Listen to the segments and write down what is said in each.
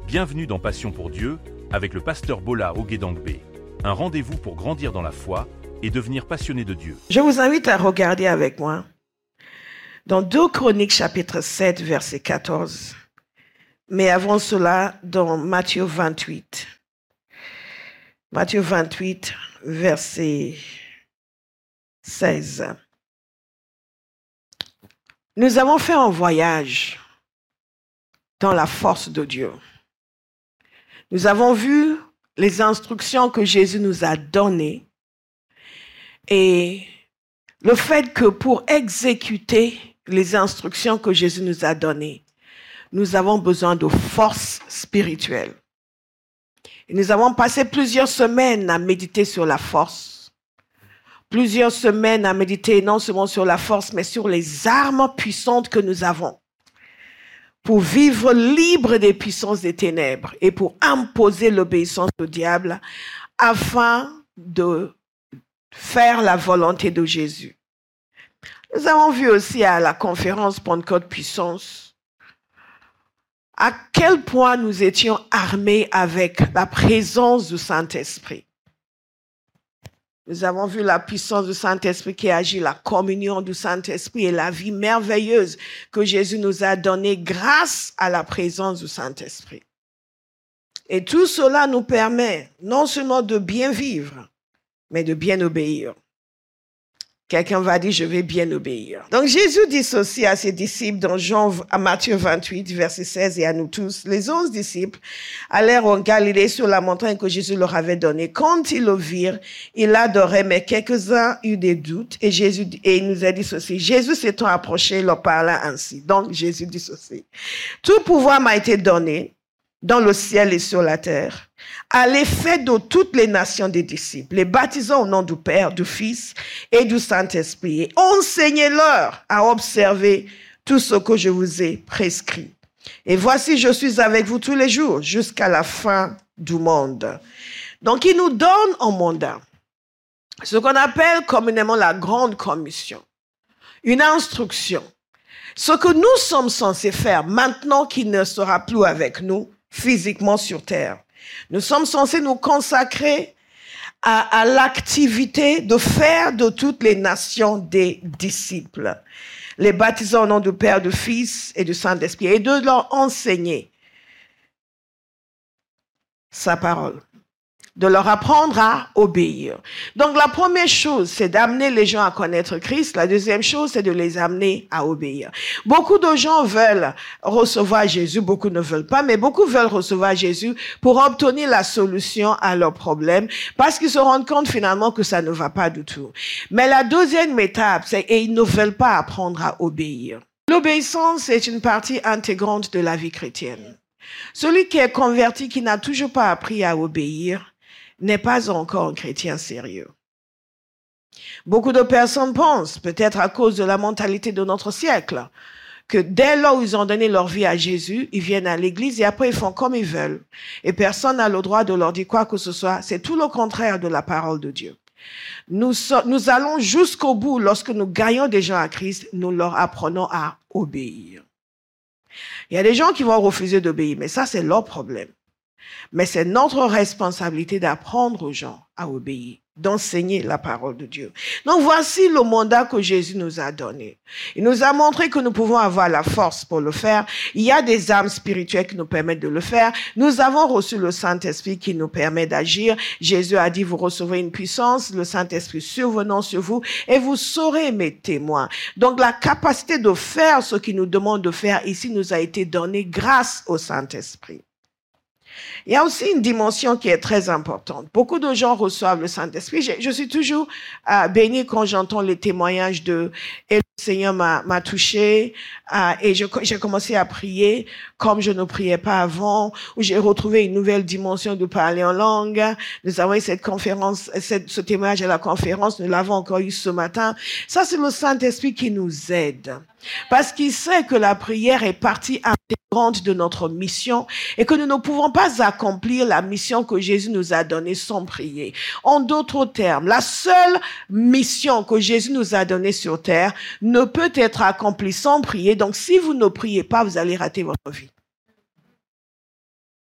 Bienvenue dans Passion pour Dieu avec le pasteur Bola Oguedangbe. Un rendez-vous pour grandir dans la foi et devenir passionné de Dieu. Je vous invite à regarder avec moi dans 2 Chroniques chapitre 7 verset 14. Mais avant cela, dans Matthieu 28. Matthieu 28 verset 16. Nous avons fait un voyage dans la force de Dieu. Nous avons vu les instructions que Jésus nous a données et le fait que pour exécuter les instructions que Jésus nous a données, nous avons besoin de force spirituelle. Et nous avons passé plusieurs semaines à méditer sur la force. Plusieurs semaines à méditer non seulement sur la force, mais sur les armes puissantes que nous avons pour vivre libre des puissances des ténèbres et pour imposer l'obéissance au diable afin de faire la volonté de Jésus. Nous avons vu aussi à la conférence Pentecôte Puissance à quel point nous étions armés avec la présence du Saint-Esprit. Nous avons vu la puissance du Saint-Esprit qui agit, la communion du Saint-Esprit et la vie merveilleuse que Jésus nous a donnée grâce à la présence du Saint-Esprit. Et tout cela nous permet non seulement de bien vivre, mais de bien obéir. Quelqu'un va dire, je vais bien obéir. Donc Jésus dit ceci à ses disciples à Matthieu 28, verset 16, et à nous tous. Les 11 disciples allèrent en Galilée sur la montagne que Jésus leur avait donnée. Quand ils le virent, ils l'adoraient, mais quelques-uns eurent des doutes. Et il nous a dit ceci. Jésus s'étant approché, leur parla ainsi. Donc Jésus dit ceci. Tout pouvoir m'a été donné dans le ciel et sur la terre. Allez, faites de toutes les nations des disciples, les baptisant au nom du Père, du Fils et du Saint-Esprit, et enseignez-leur à observer tout ce que je vous ai prescrit. Et voici, je suis avec vous tous les jours, jusqu'à la fin du monde. Donc, il nous donne un mandat, ce qu'on appelle communément la grande commission, une instruction. Ce que nous sommes censés faire maintenant qu'il ne sera plus avec nous physiquement sur terre. Nous sommes censés nous consacrer à l'activité de faire de toutes les nations des disciples, les baptisant au nom du Père, du Fils et du Saint-Esprit, et de leur enseigner sa parole, de leur apprendre à obéir. Donc la première chose, c'est d'amener les gens à connaître Christ. La deuxième chose, c'est de les amener à obéir. Beaucoup de gens veulent recevoir Jésus, beaucoup ne veulent pas, mais beaucoup veulent recevoir Jésus pour obtenir la solution à leurs problèmes, parce qu'ils se rendent compte finalement que ça ne va pas du tout. Mais la deuxième étape, et ils ne veulent pas apprendre à obéir. L'obéissance est une partie intégrante de la vie chrétienne. Celui qui est converti, qui n'a toujours pas appris à obéir, n'est pas encore un chrétien sérieux. Beaucoup de personnes pensent, peut-être à cause de la mentalité de notre siècle, que dès lors où ils ont donné leur vie à Jésus, ils viennent à l'église et après ils font comme ils veulent. Et personne n'a le droit de leur dire quoi que ce soit. C'est tout le contraire de la parole de Dieu. Nous allons jusqu'au bout. Lorsque nous gagnons des gens à Christ, nous leur apprenons à obéir. Il y a des gens qui vont refuser d'obéir, mais ça c'est leur problème. Mais c'est notre responsabilité d'apprendre aux gens à obéir, d'enseigner la parole de Dieu. Donc voici le mandat que Jésus nous a donné. Il nous a montré que nous pouvons avoir la force pour le faire. Il y a des armes spirituelles qui nous permettent de le faire. Nous avons reçu le Saint-Esprit qui nous permet d'agir. Jésus a dit, vous recevrez une puissance, le Saint-Esprit survenant sur vous, et vous serez mes témoins. Donc la capacité de faire ce qu'il nous demande de faire ici nous a été donnée grâce au Saint-Esprit. Il y a aussi une dimension qui est très importante. Beaucoup de gens reçoivent le Saint-Esprit. Je suis toujours bénie quand j'entends les témoignages de « Et le Seigneur m'a touché et j'ai commencé à prier comme je ne priais pas avant, où j'ai retrouvé une nouvelle dimension de parler en langue. » Nous avons eu cette conférence, ce témoignage à la conférence, nous l'avons encore eu ce matin. Ça, c'est le Saint-Esprit qui nous aide. Parce qu'il sait que la prière est partie intégrante de notre mission et que nous ne pouvons pas accomplir la mission que Jésus nous a donnée sans prier. En d'autres termes, la seule mission que Jésus nous a donnée sur terre ne peut être accomplie sans prier. Donc, si vous ne priez pas, vous allez rater votre vie.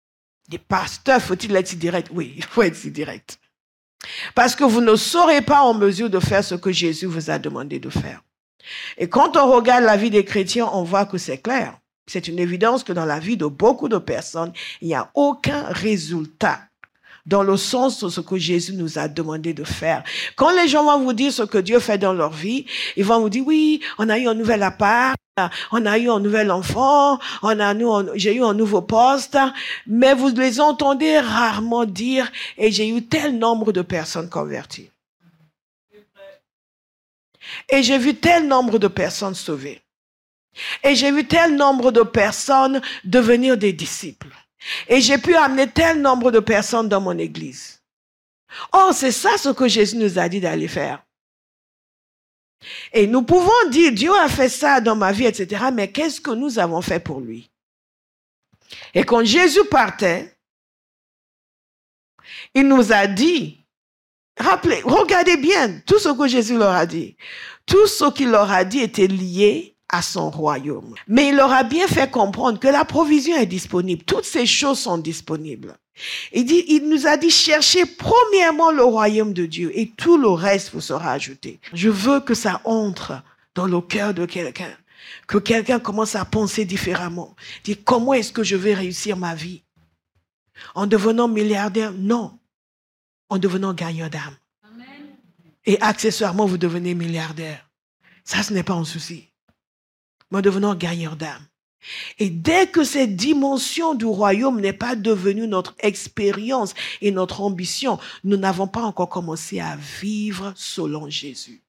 Des pasteurs, faut-il être si direct? Oui, il faut être si direct. Parce que vous ne serez pas en mesure de faire ce que Jésus vous a demandé de faire. Et quand on regarde la vie des chrétiens, on voit que c'est clair. C'est une évidence que dans la vie de beaucoup de personnes, il n'y a aucun résultat dans le sens de ce que Jésus nous a demandé de faire. Quand les gens vont vous dire ce que Dieu fait dans leur vie, ils vont vous dire, oui, on a eu un nouvel appart, on a eu un nouvel enfant, j'ai eu un nouveau poste, mais vous les entendez rarement dire, et j'ai eu tel nombre de personnes converties. Et j'ai vu tel nombre de personnes sauvées. Et j'ai vu tel nombre de personnes devenir des disciples. Et j'ai pu amener tel nombre de personnes dans mon église. Or, c'est ça ce que Jésus nous a dit d'aller faire. Et nous pouvons dire, Dieu a fait ça dans ma vie, etc. Mais qu'est-ce que nous avons fait pour lui? Et quand Jésus partait, il nous a dit, regardez bien tout ce que Jésus leur a dit. Tout ce qu'il leur a dit était lié à son royaume. Mais il leur a bien fait comprendre que la provision est disponible. Toutes ces choses sont disponibles. Il nous a dit, cherchez premièrement le royaume de Dieu et tout le reste vous sera ajouté. Je veux que ça entre dans le cœur de quelqu'un. Que quelqu'un commence à penser différemment. Dire, comment est-ce que je vais réussir ma vie? En devenant milliardaire? Non. En devenant gagnant d'âme. Et accessoirement, vous devenez milliardaire. Ça, ce n'est pas un souci. Mais en devenant gagnant d'âme. Et dès que cette dimension du royaume n'est pas devenue notre expérience et notre ambition, nous n'avons pas encore commencé à vivre selon Jésus.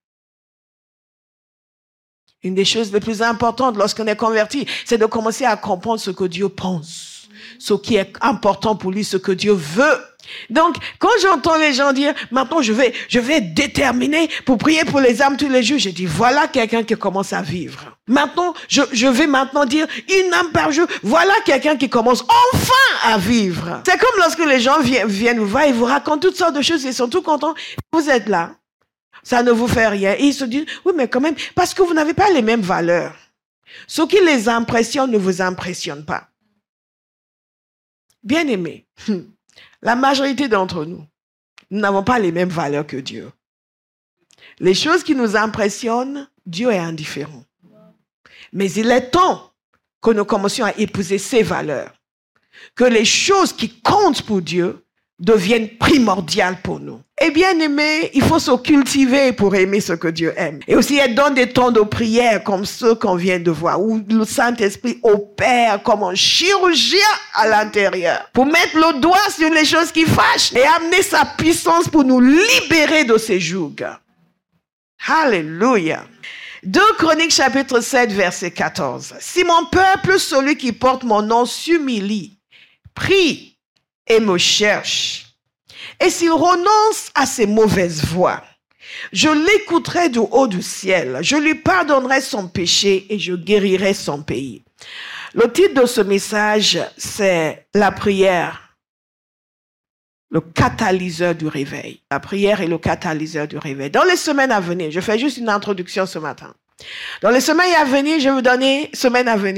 Une des choses les plus importantes lorsqu'on est converti, c'est de commencer à comprendre ce que Dieu pense, ce qui est important pour lui, ce que Dieu veut. Donc, quand j'entends les gens dire, maintenant je vais être déterminé pour prier pour les âmes tous les jours, je dis, voilà quelqu'un qui commence à vivre. Maintenant, je vais maintenant dire une âme par jour. Voilà quelqu'un qui commence enfin à vivre. C'est comme lorsque les gens viennent vous voir, ils vous racontent toutes sortes de choses, ils sont tout contents. Vous êtes là. Ça ne vous fait rien. Et ils se disent, oui, mais quand même, parce que vous n'avez pas les mêmes valeurs. Ce qui les impressionne ne vous impressionne pas. Bien-aimés, la majorité d'entre nous, nous n'avons pas les mêmes valeurs que Dieu. Les choses qui nous impressionnent, Dieu est indifférent. Mais il est temps que nous commencions à épouser ses valeurs. Que les choses qui comptent pour Dieu deviennent primordiales pour nous. Et bien aimé, il faut se cultiver pour aimer ce que Dieu aime. Et aussi être dans des temps de prière comme ceux qu'on vient de voir, où le Saint-Esprit opère comme un chirurgien à l'intérieur, pour mettre le doigt sur les choses qui fâchent et amener sa puissance pour nous libérer de ces jougs. Alléluia. 2 Chroniques chapitre 7 verset 14. Si mon peuple, celui qui porte mon nom, s'humilie, prie et me cherche, et s'il renonce à ses mauvaises voies, je l'écouterai du haut du ciel, je lui pardonnerai son péché et je guérirai son pays. Le titre de ce message, c'est la prière, le catalyseur du réveil. La prière est le catalyseur du réveil. Dans les semaines à venir, je fais juste une introduction ce matin. Dans les semaines à venir, je vais vous donner, je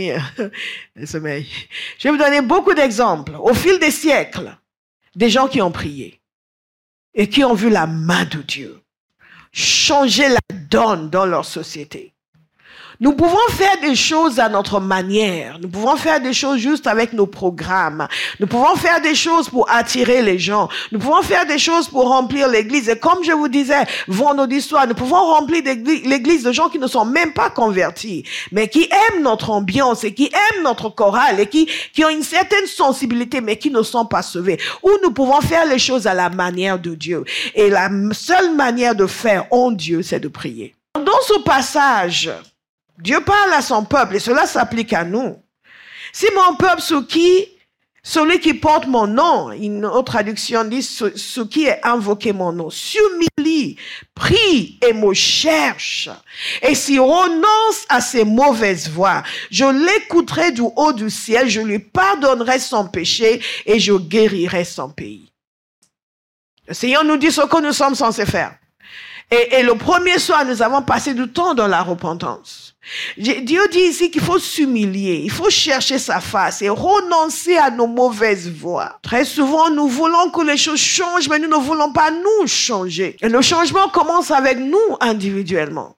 vais vous donner beaucoup d'exemples au fil des siècles, des gens qui ont prié et qui ont vu la main de Dieu changer la donne dans leur société. Nous pouvons faire des choses à notre manière. Nous pouvons faire des choses juste avec nos programmes. Nous pouvons faire des choses pour attirer les gens. Nous pouvons faire des choses pour remplir l'église. Et comme je vous disais vendredi soir, nous pouvons remplir l'église de gens qui ne sont même pas convertis, mais qui aiment notre ambiance et qui aiment notre chorale et qui ont une certaine sensibilité, mais qui ne sont pas sauvés. Ou nous pouvons faire les choses à la manière de Dieu. Et la seule manière de faire en Dieu, c'est de prier. Dans ce passage, Dieu parle à son peuple et cela s'applique à nous. Si mon peuple, celui qui porte mon nom, une autre traduction dit ce qui est invoqué mon nom, s'humilie, prie et me cherche. Et s'il renonce à ses mauvaises voies, je l'écouterai du haut du ciel, je lui pardonnerai son péché et je guérirai son pays. Le Seigneur nous dit ce que nous sommes censés faire. Et le premier soir, nous avons passé du temps dans la repentance. Dieu dit ici qu'il faut s'humilier, il faut chercher sa face et renoncer à nos mauvaises voies. Très souvent, nous voulons que les choses changent, mais nous ne voulons pas nous changer. Et le changement commence avec nous individuellement.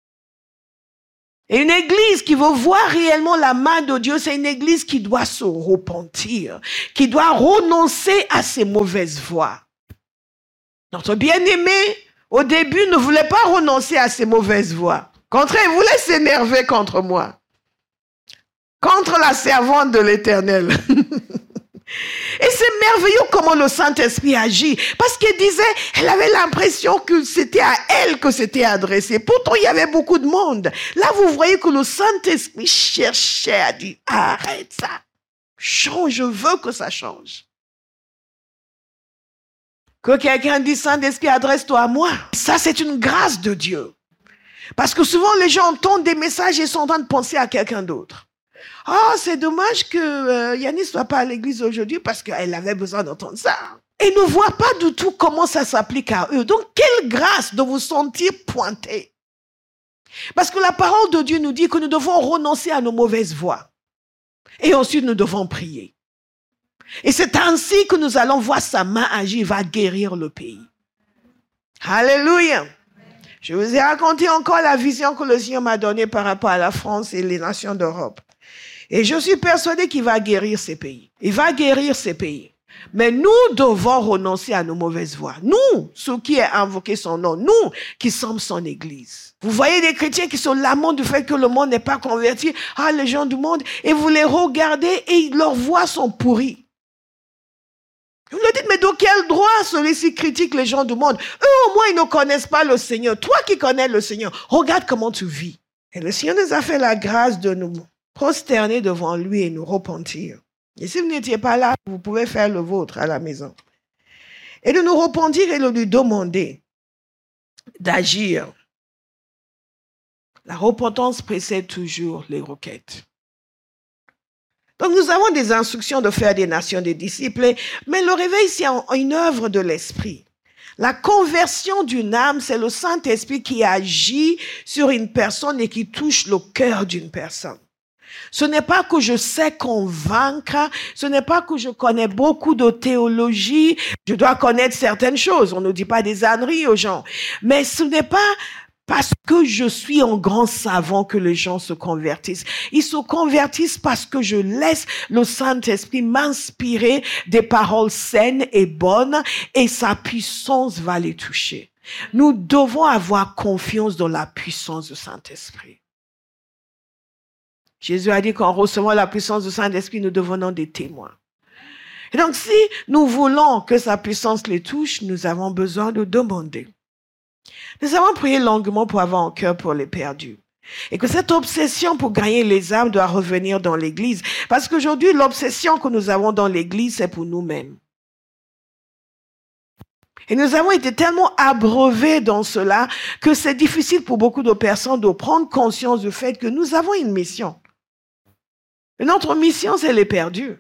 Et une église qui veut voir réellement la main de Dieu, c'est une église qui doit se repentir, qui doit renoncer à ses mauvaises voies. Notre bien-aimé, au début, ne voulait pas renoncer à ses mauvaises voies. Au contraire, il voulait s'énerver contre moi. Contre la servante de l'Éternel. Et c'est merveilleux comment le Saint-Esprit agit. Parce qu'elle disait, elle avait l'impression que c'était à elle que c'était adressé. Pourtant, il y avait beaucoup de monde. Là, vous voyez que le Saint-Esprit cherchait à dire, arrête ça. Change, je veux que ça change. Que quelqu'un dise, Saint-Esprit, adresse-toi à moi. Ça, c'est une grâce de Dieu. Parce que souvent, les gens entendent des messages et sont en train de penser à quelqu'un d'autre. Oh, c'est dommage que Yannis ne soit pas à l'église aujourd'hui parce qu'elle avait besoin d'entendre ça. Et ne voit pas du tout comment ça s'applique à eux. Donc, quelle grâce de vous sentir pointé. Parce que la parole de Dieu nous dit que nous devons renoncer à nos mauvaises voies. Et ensuite, nous devons prier. Et c'est ainsi que nous allons voir sa main agir, va guérir le pays. Alléluia. Je vous ai raconté encore la vision que le Seigneur m'a donnée par rapport à la France et les nations d'Europe. Et je suis persuadé qu'il va guérir ces pays. Il va guérir ces pays. Mais nous devons renoncer à nos mauvaises voies. Nous, ceux qui ont invoqué son nom, nous qui sommes son église. Vous voyez des chrétiens qui se lamentent du fait que le monde n'est pas converti. Ah, les gens du monde. Et vous les regardez et leurs voix sont pourries. Vous me dites, mais de quel droit celui-ci critique les gens du monde? Eux, au moins, ils ne connaissent pas le Seigneur. Toi qui connais le Seigneur, regarde comment tu vis. Et le Seigneur nous a fait la grâce de nous prosterner devant lui et nous repentir. Et si vous n'étiez pas là, vous pouvez faire le vôtre à la maison. Et de nous repentir et de lui demander d'agir. La repentance précède toujours les requêtes. Donc nous avons des instructions de faire des nations des disciples, mais le réveil, c'est une œuvre de l'esprit. La conversion d'une âme, c'est le Saint-Esprit qui agit sur une personne et qui touche le cœur d'une personne. Ce n'est pas que je sais convaincre, ce n'est pas que je connais beaucoup de théologie, je dois connaître certaines choses, on ne dit pas des âneries aux gens, mais ce n'est pas parce que je suis un grand savant que les gens se convertissent. Ils se convertissent parce que je laisse le Saint-Esprit m'inspirer des paroles saines et bonnes et sa puissance va les toucher. Nous devons avoir confiance dans la puissance du Saint-Esprit. Jésus a dit qu'en recevant la puissance du Saint-Esprit, nous devenons des témoins. Et donc, si nous voulons que sa puissance les touche, nous avons besoin de demander. Nous avons prié longuement pour avoir un cœur pour les perdus. Et que cette obsession pour gagner les âmes doit revenir dans l'Église. Parce qu'aujourd'hui, l'obsession que nous avons dans l'Église, c'est pour nous-mêmes. Et nous avons été tellement abreuvés dans cela que c'est difficile pour beaucoup de personnes de prendre conscience du fait que nous avons une mission. Et notre mission, c'est les perdus.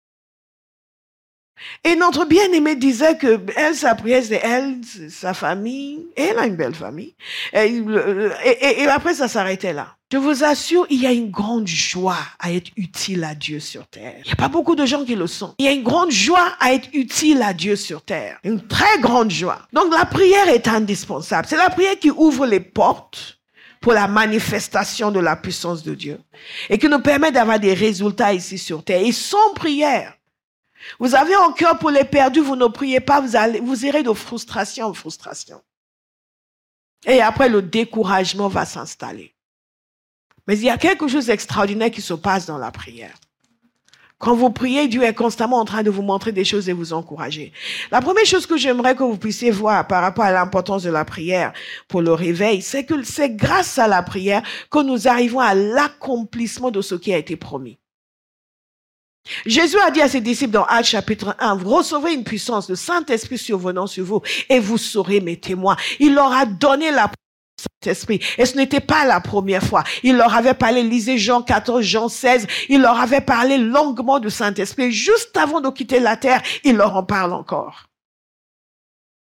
Et notre bien-aimée disait que elle, sa prière, c'est elle, sa famille, et elle a une belle famille. Et après, ça s'arrêtait là. Je vous assure, il y a une grande joie à être utile à Dieu sur terre. Il n'y a pas beaucoup de gens qui le sont. Il y a une grande joie à être utile à Dieu sur terre. Une très grande joie. Donc la prière est indispensable. C'est la prière qui ouvre les portes pour la manifestation de la puissance de Dieu. Et qui nous permet d'avoir des résultats ici sur terre. Et sans prière, vous avez un cœur pour les perdus, vous ne priez pas, vous irez de frustration en frustration. Et après, le découragement va s'installer. Mais il y a quelque chose d'extraordinaire qui se passe dans la prière. Quand vous priez, Dieu est constamment en train de vous montrer des choses et vous encourager. La première chose que j'aimerais que vous puissiez voir par rapport à l'importance de la prière pour le réveil, c'est que c'est grâce à la prière que nous arrivons à l'accomplissement de ce qui a été promis. Jésus a dit à ses disciples dans Actes chapitre 1, vous recevrez une puissance, le Saint-Esprit survenant sur vous et vous serez mes témoins. Il leur a donné la Saint-Esprit. Et ce n'était pas la première fois. Il leur avait parlé, lisez Jean 14, Jean 16, il leur avait parlé longuement du Saint-Esprit. Juste avant de quitter la terre, il leur en parle encore.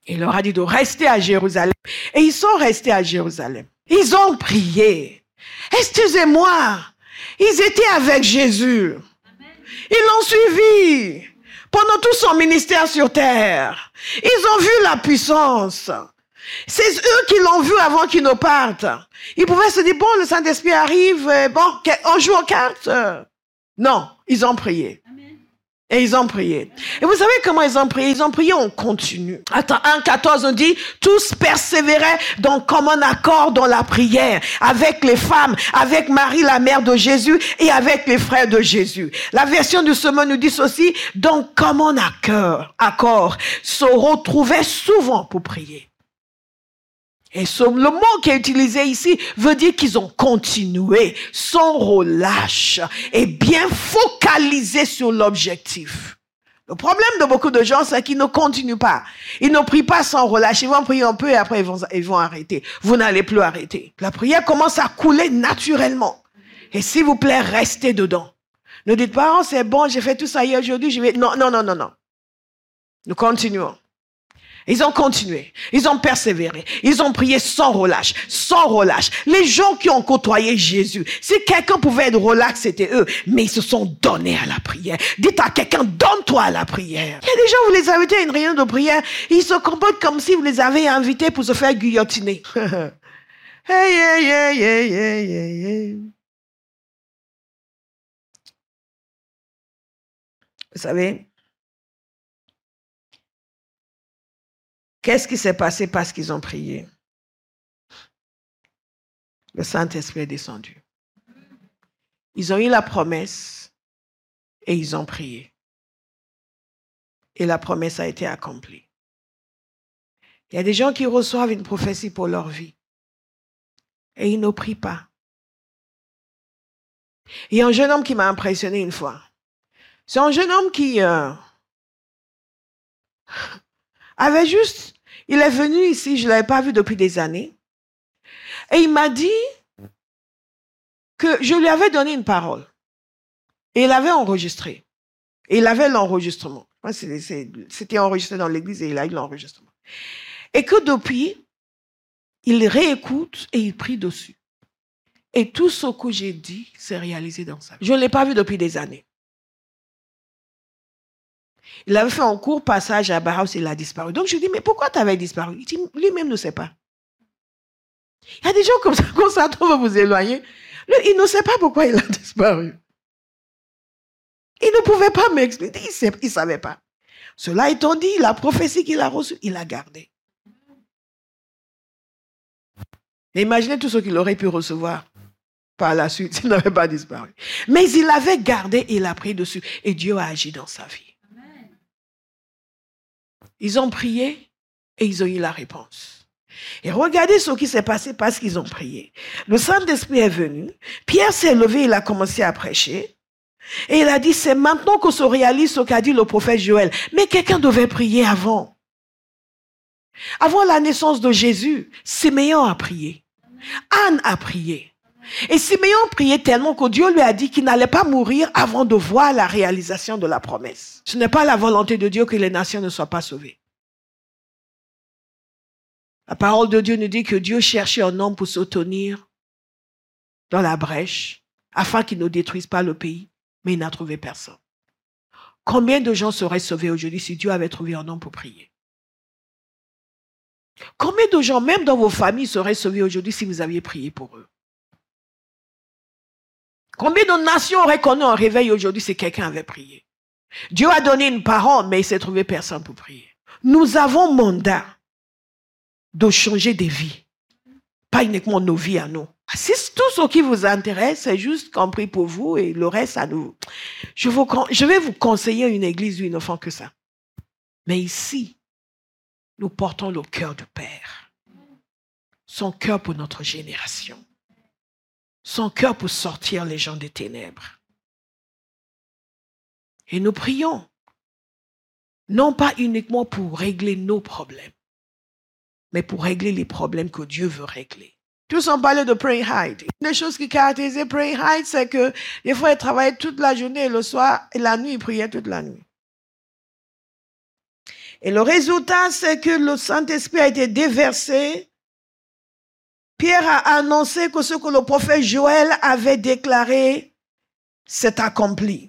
Il leur a dit de rester à Jérusalem. Et ils sont restés à Jérusalem. Ils ont prié. Excusez-moi, ils étaient avec Jésus. Ils l'ont suivi pendant tout son ministère sur terre. Ils ont vu la puissance. C'est eux qui l'ont vu avant qu'ils ne partent. Ils pouvaient se dire, bon, le Saint-Esprit arrive, bon, on joue aux cartes. Non, ils ont prié. Et ils ont prié. Et vous savez comment ils ont prié? Ils ont prié en continu. Attends, 1,14 on dit, tous persévéraient dans commun accord dans la prière, avec les femmes, avec Marie, la mère de Jésus, et avec les frères de Jésus. La version du sermon nous dit ceci, dans commun accord, se retrouvaient souvent pour prier. Et le mot qui est utilisé ici veut dire qu'ils ont continué sans relâche et bien focalisé sur l'objectif. Le problème de beaucoup de gens, c'est qu'ils ne continuent pas. Ils ne prient pas sans relâche. Ils vont prier un peu et après ils vont arrêter. Vous n'allez plus arrêter. La prière commence à couler naturellement. Et s'il vous plaît, restez dedans. Ne dites pas, oh, c'est bon, j'ai fait tout ça hier, aujourd'hui, je vais... Non. Nous continuons. Ils ont continué, ils ont persévéré, ils ont prié sans relâche. Les gens qui ont côtoyé Jésus, si quelqu'un pouvait être relax, c'était eux, mais ils se sont donnés à la prière. Dites à quelqu'un, donne-toi à la prière. Il y a des gens, vous les invitez à une réunion de prière, ils se comportent comme si vous les avez invités pour se faire guillotiner. Hey. Vous savez, qu'est-ce qui s'est passé parce qu'ils ont prié? Le Saint-Esprit est descendu. Ils ont eu la promesse et ils ont prié. Et la promesse a été accomplie. Il y a des gens qui reçoivent une prophétie pour leur vie et ils ne prient pas. Il y a un jeune homme qui m'a impressionné une fois. C'est un jeune homme qui avait juste... Il est venu ici, je ne l'avais pas vu depuis des années. Et il m'a dit que je lui avais donné une parole. Et il avait enregistré. Et il avait l'enregistrement. C'était enregistré dans l'église et il a eu l'enregistrement. Et que depuis, il réécoute et il prie dessus. Et tout ce que j'ai dit s'est réalisé dans sa vie. Je ne l'ai pas vu depuis des années. Il avait fait un court passage à Barhouse, il a disparu. Donc je lui dis, mais pourquoi tu avais disparu? Il dit, lui-même ne sait pas. Il y a des gens comme ça, quand ça va vous éloigner. Lui, il ne sait pas pourquoi il a disparu. Il ne pouvait pas m'expliquer, il ne savait pas. Cela étant dit, la prophétie qu'il a reçue, il l'a gardée. Et imaginez tout ce qu'il aurait pu recevoir par la suite s'il n'avait pas disparu. Mais il l'avait gardé et il a pris dessus. Et Dieu a agi dans sa vie. Ils ont prié et ils ont eu la réponse. Et regardez ce qui s'est passé parce qu'ils ont prié. Le Saint-Esprit est venu. Pierre s'est levé, il a commencé à prêcher. Et il a dit, c'est maintenant que se réalise ce qu'a dit le prophète Joël. Mais quelqu'un devait prier avant. Avant la naissance de Jésus, Siméon a prié. Anne a prié. Et Siméon priait tellement que Dieu lui a dit qu'il n'allait pas mourir avant de voir la réalisation de la promesse. Ce n'est pas la volonté de Dieu que les nations ne soient pas sauvées. La parole de Dieu nous dit que Dieu cherchait un homme pour se tenir dans la brèche afin qu'il ne détruise pas le pays, mais il n'a trouvé personne. Combien de gens seraient sauvés aujourd'hui si Dieu avait trouvé un homme pour prier? Combien de gens, même dans vos familles, seraient sauvés aujourd'hui si vous aviez prié pour eux? Combien de nations auraient connu un réveil aujourd'hui si quelqu'un avait prié? Dieu a donné une parole, mais il s'est trouvé personne pour prier. Nous avons mandat de changer des vies, pas uniquement nos vies à nous. Si tout ce qui vous intéresse, c'est juste qu'on prie pour vous et le reste à nous. Je vais vous conseiller une église où ils ne font que ça. Mais ici, nous portons le cœur du Père. Son cœur pour notre génération. Son cœur pour sortir les gens des ténèbres. Et nous prions, non pas uniquement pour régler nos problèmes, mais pour régler les problèmes que Dieu veut régler. Tous ont parlé de Praying Hide. Une des choses qui caractérisait Praying Hide, c'est que des fois, ils travaillaient toute la journée et le soir, et la nuit, ils priaient toute la nuit. Et le résultat, c'est que le Saint-Esprit a été déversé. Pierre a annoncé que ce que le prophète Joël avait déclaré, s'est accompli.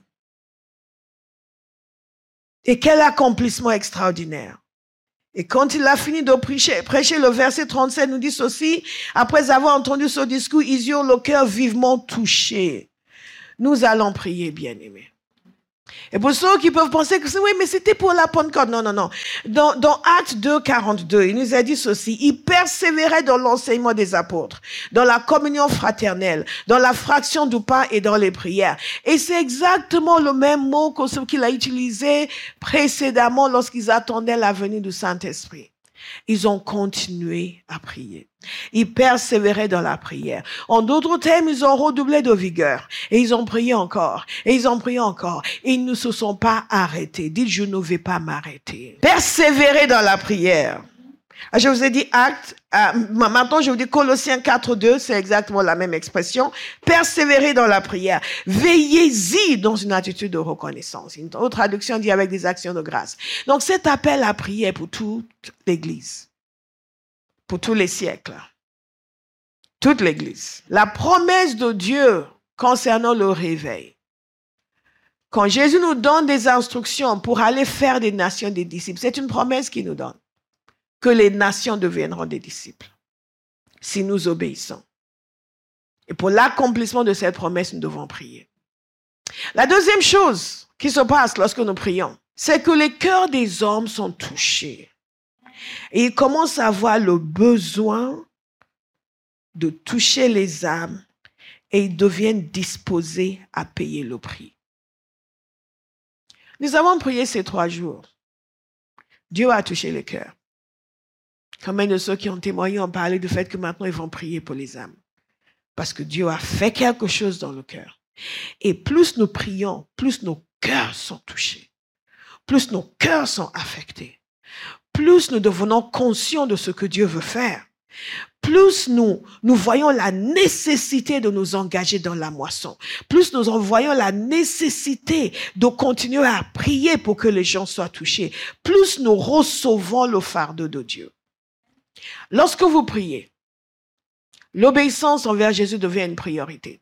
Et quel accomplissement extraordinaire. Et quand il a fini de prêcher, le verset 37 nous dit ceci, après avoir entendu ce discours, ils eurent le cœur vivement touché. Nous allons prier, bien-aimés. Et pour ceux qui peuvent penser que oui, mais c'était pour la Pentecôte. Non. Dans Actes 2, 42, il nous a dit ceci. Il persévérait dans l'enseignement des apôtres, dans la communion fraternelle, dans la fraction du pain et dans les prières. Et c'est exactement le même mot que ce qu'il a utilisé précédemment lorsqu'ils attendaient la venue du Saint-Esprit. Ils ont continué à prier. Ils persévéraient dans la prière. En d'autres termes, ils ont redoublé de vigueur. Et ils ont prié encore. Et ils ont prié encore. Et ils ne se sont pas arrêtés. Dites, je ne vais pas m'arrêter. Persévérer dans la prière. Je vous ai dit Actes. Maintenant, je vous dis Colossiens 4.2. C'est exactement la même expression. Persévérer dans la prière. Veillez-y dans une attitude de reconnaissance. Une autre traduction dit avec des actions de grâce. Donc, cet appel à prier pour toute l'Église. Pour tous les siècles. Toute l'Église. La promesse de Dieu concernant le réveil. Quand Jésus nous donne des instructions pour aller faire des nations des disciples, c'est une promesse qu'il nous donne. Que les nations deviendront des disciples. Si nous obéissons. Et pour l'accomplissement de cette promesse, nous devons prier. La deuxième chose qui se passe lorsque nous prions, c'est que les cœurs des hommes sont touchés. Et ils commencent à avoir le besoin de toucher les âmes et ils deviennent disposés à payer le prix. Nous avons prié ces 3 jours. Dieu a touché les cœurs. Combien de ceux qui ont témoigné ont parlé du fait que maintenant ils vont prier pour les âmes. Parce que Dieu a fait quelque chose dans le cœur. Et plus nous prions, plus nos cœurs sont touchés. Plus nos cœurs sont affectés. Plus nous devenons conscients de ce que Dieu veut faire, plus nous voyons la nécessité de nous engager dans la moisson, plus nous en voyons la nécessité de continuer à prier pour que les gens soient touchés, plus nous recevons le fardeau de Dieu. Lorsque vous priez, l'obéissance envers Jésus devient une priorité.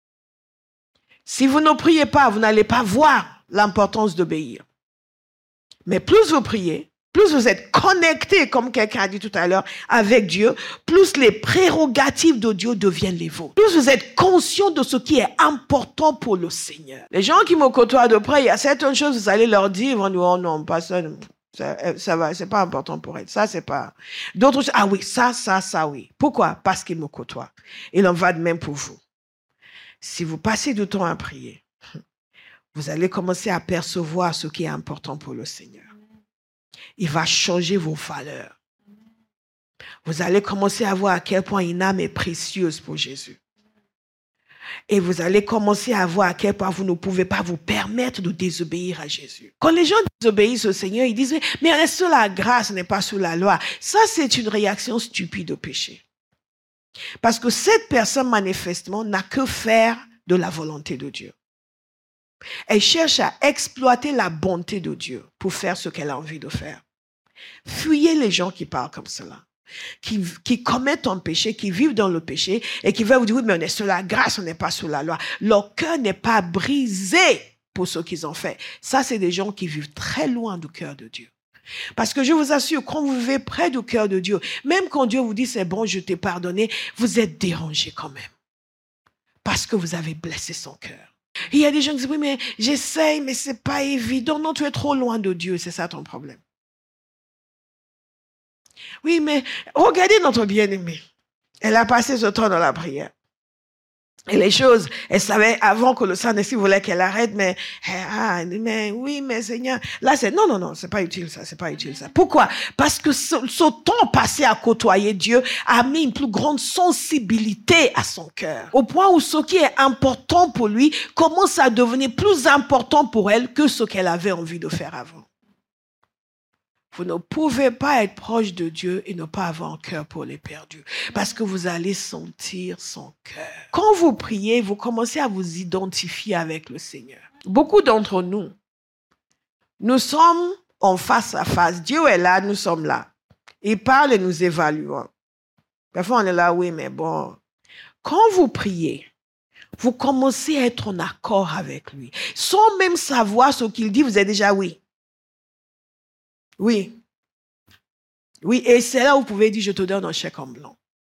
Si vous ne priez pas, vous n'allez pas voir l'importance d'obéir. Mais plus vous priez, plus vous êtes connecté, comme quelqu'un a dit tout à l'heure, avec Dieu, plus les prérogatives de Dieu deviennent les vôtres. Plus vous êtes conscient de ce qui est important pour le Seigneur. Les gens qui me côtoient de près, il y a certaines choses, vous allez leur dire, ils vont dire, oh non, pas ça, ça va, c'est pas important pour elle. Ça, c'est pas. D'autres choses, ah oui, ça, oui. Pourquoi? Parce qu'ils me côtoient. Il en va de même pour vous. Si vous passez du temps à prier, vous allez commencer à percevoir ce qui est important pour le Seigneur. Il va changer vos valeurs. Vous allez commencer à voir à quel point une âme est précieuse pour Jésus. Et vous allez commencer à voir à quel point vous ne pouvez pas vous permettre de désobéir à Jésus. Quand les gens désobéissent au Seigneur, ils disent « Mais est-ce que la grâce n'est pas sous la loi ?» Ça, c'est une réaction stupide au péché. Parce que cette personne, manifestement, n'a que faire de la volonté de Dieu. Elle cherche à exploiter la bonté de Dieu pour faire ce qu'elle a envie de faire. Fuyez les gens qui parlent comme cela, qui commettent un péché, qui vivent dans le péché et qui veulent vous dire, oui, mais on est sous la grâce, on n'est pas sous la loi. Leur cœur n'est pas brisé pour ce qu'ils ont fait. Ça, c'est des gens qui vivent très loin du cœur de Dieu. Parce que je vous assure, quand vous vivez près du cœur de Dieu, même quand Dieu vous dit, c'est bon, je t'ai pardonné, vous êtes dérangé quand même. Parce que vous avez blessé son cœur. Il y a des gens qui disent, oui, mais j'essaye, mais c'est pas évident. Non, tu es trop loin de Dieu, c'est ça ton problème. Oui, mais regardez notre bien-aimée. Elle a passé ce temps dans la prière. Et les choses, elle savait avant que le Saint-Esprit voulait qu'elle arrête, mais oui, mais Seigneur, là c'est, non, c'est pas utile ça, c'est pas utile ça. Pourquoi? Parce que ce temps passé à côtoyer Dieu a mis une plus grande sensibilité à son cœur. Au point où ce qui est important pour lui commence à devenir plus important pour elle que ce qu'elle avait envie de faire avant. Vous ne pouvez pas être proche de Dieu et ne pas avoir un cœur pour les perdus. Parce que vous allez sentir son cœur. Quand vous priez, vous commencez à vous identifier avec le Seigneur. Beaucoup d'entre nous sommes en face à face. Dieu est là, nous sommes là. Il parle et nous évaluons. Parfois, on est là, oui, mais bon. Quand vous priez, vous commencez à être en accord avec lui. Sans même savoir ce qu'il dit, vous êtes déjà oui. Oui. Oui, et c'est là où vous pouvez dire, je te donne un chèque en blanc.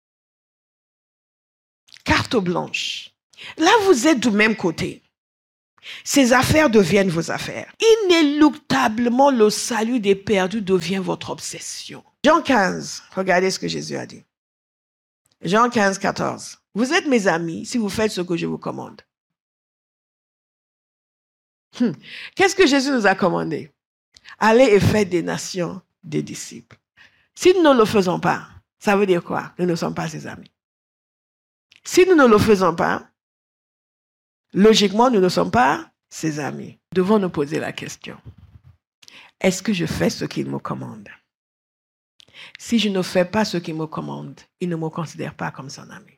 Carte blanche. Là, vous êtes du même côté. Ces affaires deviennent vos affaires. Inéluctablement, le salut des perdus devient votre obsession. Jean 15, regardez ce que Jésus a dit. Jean 15, 14. Vous êtes mes amis si vous faites ce que je vous commande. Qu'est-ce que Jésus nous a commandé? Allez et faites des nations des disciples. Si nous ne le faisons pas, ça veut dire quoi? Nous ne sommes pas ses amis. Si nous ne le faisons pas, logiquement, nous ne sommes pas ses amis. Nous devons nous poser la question. Est-ce que je fais ce qu'il me commande? Si je ne fais pas ce qu'il me commande, il ne me considère pas comme son ami.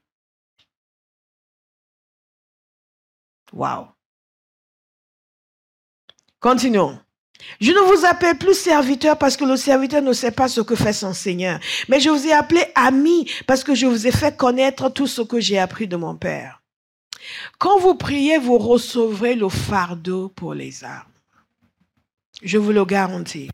Wow. Continuons. Je ne vous appelle plus serviteur parce que le serviteur ne sait pas ce que fait son Seigneur. Mais je vous ai appelé ami parce que je vous ai fait connaître tout ce que j'ai appris de mon Père. Quand vous priez, vous recevrez le fardeau pour les âmes. Je vous le garantis.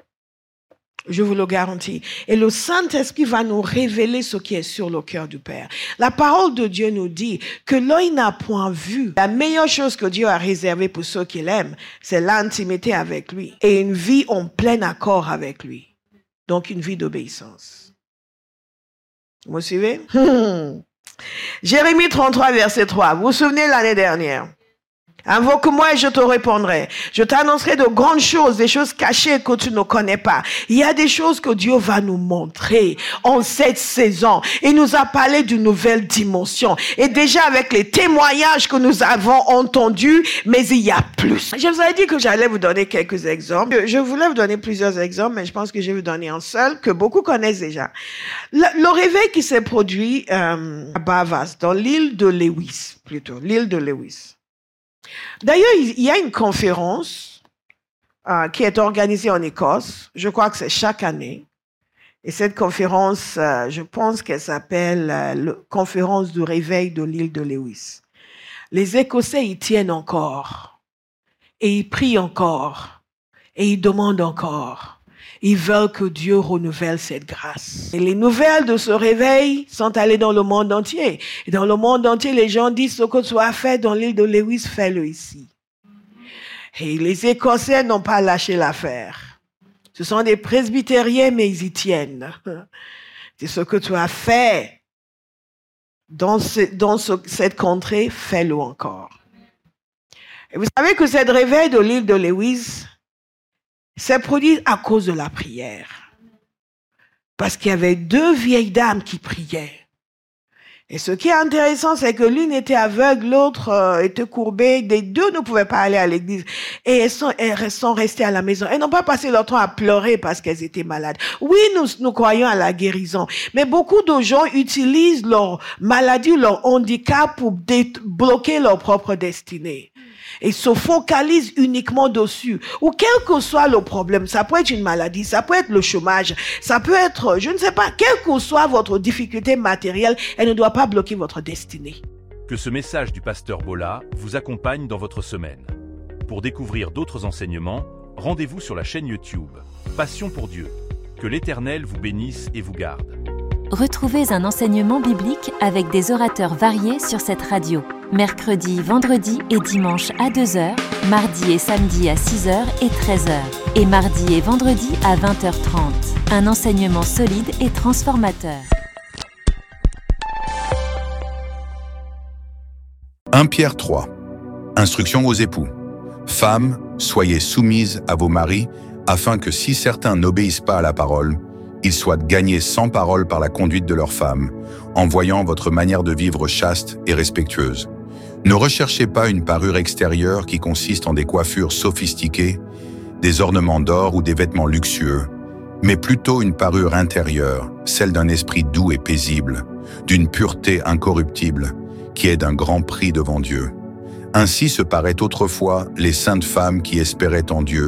Je vous le garantis. Et le Saint-Esprit va nous révéler ce qui est sur le cœur du Père. La parole de Dieu nous dit que l'œil n'a point vu. La meilleure chose que Dieu a réservée pour ceux qui l'aiment, c'est l'intimité avec lui et une vie en plein accord avec lui. Donc une vie d'obéissance. Vous me suivez? Jérémie 33, verset 3. Vous vous souvenez l'année dernière? Invoque-moi et je te répondrai. Je t'annoncerai de grandes choses, des choses cachées que tu ne connais pas. Il y a des choses que Dieu va nous montrer en cette saison. Il nous a parlé d'une nouvelle dimension. Et déjà avec les témoignages que nous avons entendus, mais il y a plus. Je vous avais dit que j'allais vous donner quelques exemples. Je voulais vous donner plusieurs exemples, mais je pense que je vais vous donner un seul que beaucoup connaissent déjà. Le réveil qui s'est produit à Bavas, dans l'île de Lewis, plutôt, l'île de Lewis. D'ailleurs, il y a une conférence qui est organisée en Écosse. Je crois que c'est chaque année. Et cette conférence, je pense qu'elle s'appelle la conférence du réveil de l'île de Lewis. Les Écossais y tiennent encore. Et ils prient encore. Et ils demandent encore. Ils veulent que Dieu renouvelle cette grâce. Et les nouvelles de ce réveil sont allées dans le monde entier. Et dans le monde entier, les gens disent ce que tu as fait dans l'île de Lewis, fais-le ici. Et les Écossais n'ont pas lâché l'affaire. Ce sont des presbytériens, mais ils y tiennent. C'est ce que tu as fait dans cette contrée, fais-le encore. Et vous savez que cette réveil de l'île de Lewis s'est produit à cause de la prière. Parce qu'il y avait deux vieilles dames qui priaient. Et ce qui est intéressant, c'est que l'une était aveugle, l'autre était courbée. Les deux ne pouvaient pas aller à l'église. Et elles sont restées à la maison. Elles n'ont pas passé leur temps à pleurer parce qu'elles étaient malades. Oui, nous croyons à la guérison. Mais beaucoup de gens utilisent leur maladie, leur handicap pour bloquer leur propre destinée. Et se focalise uniquement dessus. Ou quel que soit le problème, ça peut être une maladie, ça peut être le chômage, ça peut être, je ne sais pas, quelle que soit votre difficulté matérielle, elle ne doit pas bloquer votre destinée. Que ce message du pasteur Bola vous accompagne dans votre semaine. Pour découvrir d'autres enseignements, rendez-vous sur la chaîne YouTube Passion pour Dieu. Que l'Éternel vous bénisse et vous garde. Retrouvez un enseignement biblique avec des orateurs variés sur cette radio. Mercredi, vendredi et dimanche à 2h, mardi et samedi à 6h et 13h, et mardi et vendredi à 20h30. Un enseignement solide et transformateur. 1 Pierre 3. Instruction aux époux. Femmes, soyez soumises à vos maris, afin que si certains n'obéissent pas à la parole, ils soient gagnés sans parole par la conduite de leurs femmes, en voyant votre manière de vivre chaste et respectueuse. Ne recherchez pas une parure extérieure qui consiste en des coiffures sophistiquées, des ornements d'or ou des vêtements luxueux, mais plutôt une parure intérieure, celle d'un esprit doux et paisible, d'une pureté incorruptible, qui est d'un grand prix devant Dieu. Ainsi se paraient autrefois les saintes femmes qui espéraient en Dieu,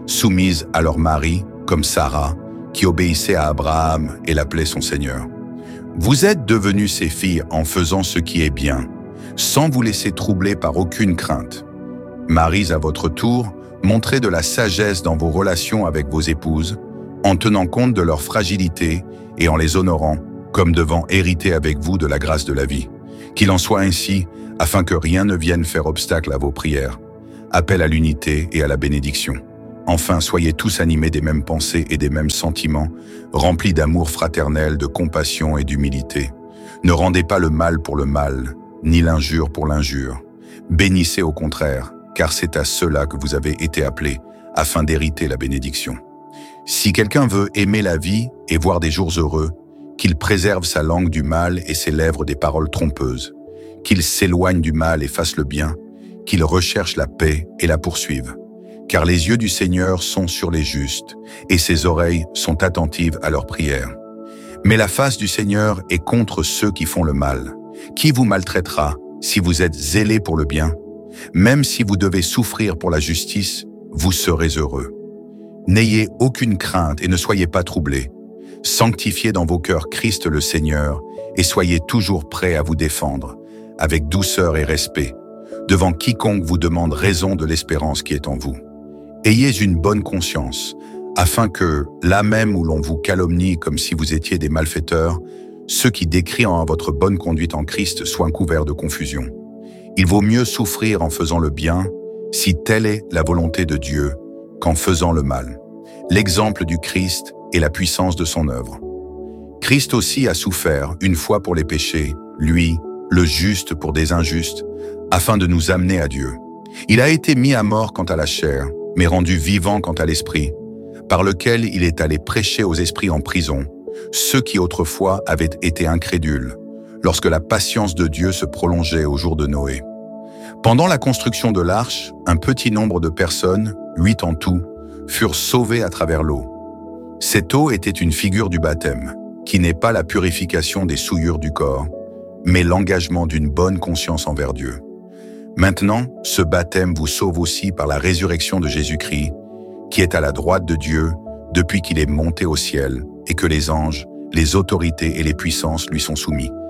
soumises à leur mari, comme Sarah, qui obéissait à Abraham et l'appelait son Seigneur. Vous êtes devenus ses filles en faisant ce qui est bien, sans vous laisser troubler par aucune crainte. Maries, à votre tour, montrez de la sagesse dans vos relations avec vos épouses, en tenant compte de leur fragilité et en les honorant, comme devant hériter avec vous de la grâce de la vie. Qu'il en soit ainsi, afin que rien ne vienne faire obstacle à vos prières. Appel à l'unité et à la bénédiction. Enfin, soyez tous animés des mêmes pensées et des mêmes sentiments, remplis d'amour fraternel, de compassion et d'humilité. Ne rendez pas le mal pour le mal, ni l'injure pour l'injure. Bénissez au contraire, car c'est à cela que vous avez été appelés, afin d'hériter la bénédiction. Si quelqu'un veut aimer la vie et voir des jours heureux, qu'il préserve sa langue du mal et ses lèvres des paroles trompeuses, qu'il s'éloigne du mal et fasse le bien, qu'il recherche la paix et la poursuive. Car les yeux du Seigneur sont sur les justes, et ses oreilles sont attentives à leurs prières. Mais la face du Seigneur est contre ceux qui font le mal. Qui vous maltraitera si vous êtes zélés pour le bien? Même si vous devez souffrir pour la justice, vous serez heureux. N'ayez aucune crainte et ne soyez pas troublés. Sanctifiez dans vos cœurs Christ le Seigneur et soyez toujours prêts à vous défendre, avec douceur et respect, devant quiconque vous demande raison de l'espérance qui est en vous. Ayez une bonne conscience, afin que, là même où l'on vous calomnie comme si vous étiez des malfaiteurs, ceux qui décrient en votre bonne conduite en Christ soient couverts de confusion. Il vaut mieux souffrir en faisant le bien, si telle est la volonté de Dieu, qu'en faisant le mal. L'exemple du Christ et la puissance de son œuvre. Christ aussi a souffert une fois pour les péchés, lui, le juste pour des injustes, afin de nous amener à Dieu. Il a été mis à mort quant à la chair, mais rendu vivant quant à l'esprit, par lequel il est allé prêcher aux esprits en prison, ceux qui autrefois avaient été incrédules, lorsque la patience de Dieu se prolongeait au jour de Noé. Pendant la construction de l'arche, un petit nombre de personnes, 8 en tout, furent sauvées à travers l'eau. Cette eau était une figure du baptême, qui n'est pas la purification des souillures du corps, mais l'engagement d'une bonne conscience envers Dieu. Maintenant, ce baptême vous sauve aussi par la résurrection de Jésus-Christ, qui est à la droite de Dieu depuis qu'il est monté au ciel et que les anges, les autorités et les puissances lui sont soumis.